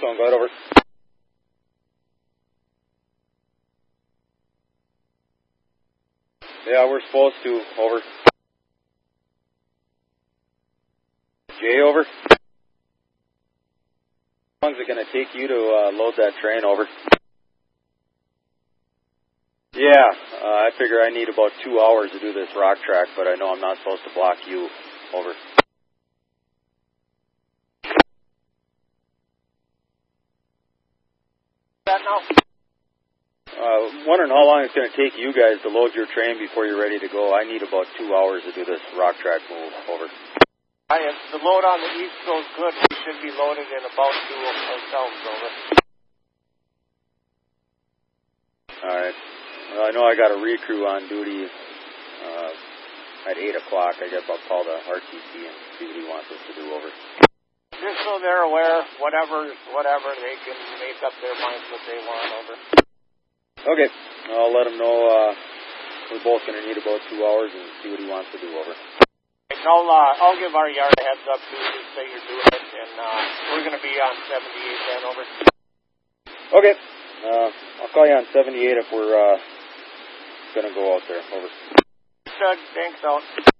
Keystone, go ahead, over. Yeah, we're supposed to, over. Jay, over. How long is it going to take you to load that train, over? Yeah, I figure I need about 2 hours to do this rock track, but I know I'm not supposed to block you, over. That now? Wondering how long it's going to take you guys to load your train before you're ready to go. I need about 2 hours to do this rock track move, over. The load on the east goes good. We should be loaded in about 2 ourselves, over. All right. Well, I know I got a recrew on duty at 8 o'clock. I guess I'll call the RTC and see what he wants us to do, over. Just so they're aware, whatever, they can make up their minds what they want, over. Okay. I'll let him know we're both going to need about 2 hours and see what he wants to do, over. I'll give our yard a heads up, too, just say you're doing it, and we're going to be on 78 then, over. Okay. I'll call you on 78 if we're going to go out there, over. Good. Thanks, out.